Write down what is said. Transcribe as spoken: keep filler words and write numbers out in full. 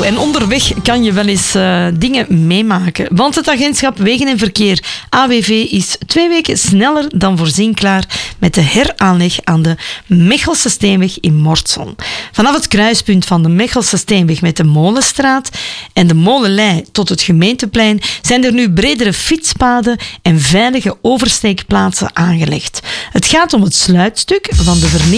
naartoe. En onderweg kan je wel eens uh, dingen meemaken. Want het agentschap Wegen en Verkeer A W V is twee weken sneller dan voorzien klaar met de heraanleg aan de Mechelse Steenweg in Mortsel. Vanaf het kruispunt van de Mechelse Steenweg met de Molenstraat en de Molenlei tot het gemeenteplein zijn er nu bredere fietspaden en veilige oversteekplaatsen aangelegd. Het gaat om het sluitstuk van de vernieuwing